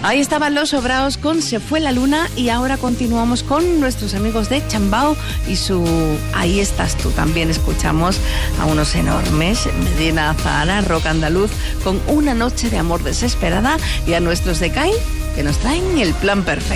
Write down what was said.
Ahí estaban Los Sobraos con Se fue la luna y ahora continuamos con nuestros amigos de Chambao y su Ahí estás tú. También escuchamos a unos enormes, Medina Zahara, rock andaluz, con Una noche de amor desesperada, y a nuestros de CAI, que nos traen El plan perfecto.